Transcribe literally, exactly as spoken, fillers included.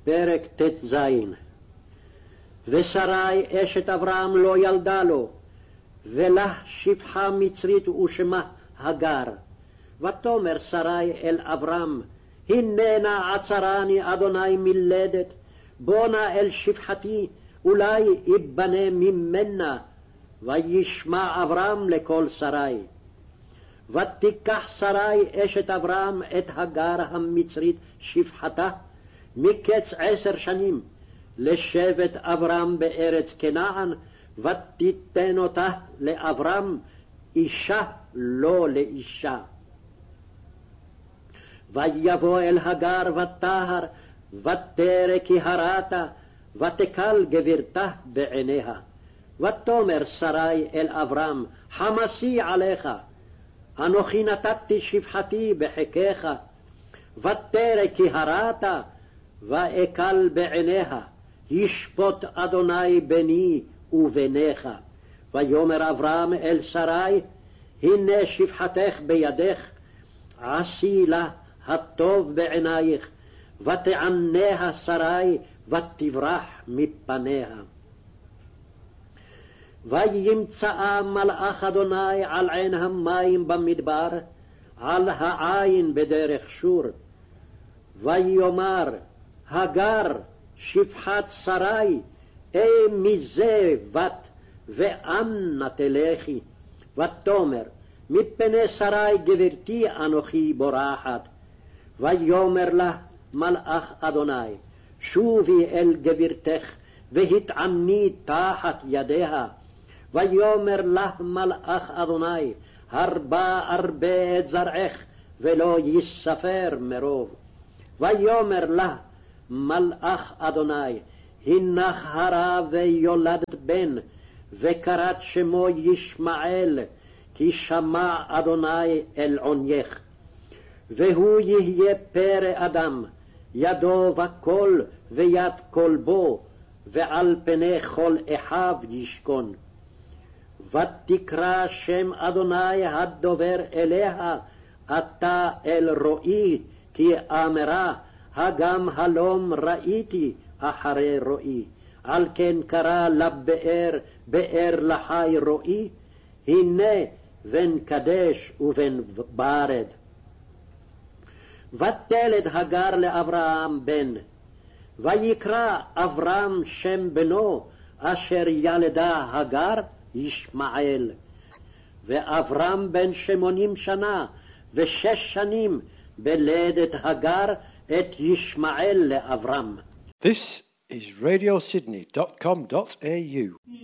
פרק ט"ז. ושרי אשת אברהם לא ילדה לו, ולה שפחה מצרית ושמה הגר. ותאמר שרי אל אברהם, הננה עצרני אדוני מלדת, בונה אל שפחתי, אולי יבנה ממנה. וישמע אברהם לקול שרי. ותיקח שרי אשת אברהם את הגר המצרית שפחתה, מקץ עשר שנים, לשבט אברהם בארץ כנען, ותיתן אותה לאברהם, אישה לא לאישה. ויבוא אל הגר ותהר, ותרא כי הרתה, ותקל גבירתה בעיניה. ותאמר שרי אל אברהם, חמסי עליך, אנוכי נתתי שפחתי בחיקך. ותרא כי הרתה, ואקל בעיניה, ישפוט אדוני ביני וביניך. ויאמר אברהם אל שרי, הנה שפחתך בידך, עשי לה הטוב בעינייך. ותעניה שרי, ותברח מפניה. וימצאה מלאך אדוני על עין המים במדבר, על העין בדרך שור. ויאמר, הגר שפחת שרי, אי מזה בת, ואנה תלכי. ותאמר, מפני שרי גברתי אנוכי בורחת. ויאמר לה מלאך אדוני, שובי אל גברתך, והתעני תחת ידיה. ויאמר לה מלאך אדוני, הרבה הרבה את זרעך, ולא יספר מרוב. ויאמר לה מלאך אדוני, הנך הרה ויולדת בן, וקראת שמו ישמעאל, כי שמע אדוני אל עונייך. והוא יהיה פרא אדם, ידו וכל ויד כלבו, ועל פני כל אחיו ישכון. ותקרא שם אדוני הדובר אליה, אתה אל רואי, כי אמרה, הגם הלום ראיתי אחרי רואי. על כן קרא לבאר, באר לחי רואי, הנה בן קדש ובן ברד. ותלד הגר לאברהם בן, ויקרא אברהם שם בנו, אשר ילדה הגר, ישמעאל. ואברהם בן שמונים שנה ושש שנים בלדת הגר את ישמעאל לאברהם. This is radio sydney dot com dot a u.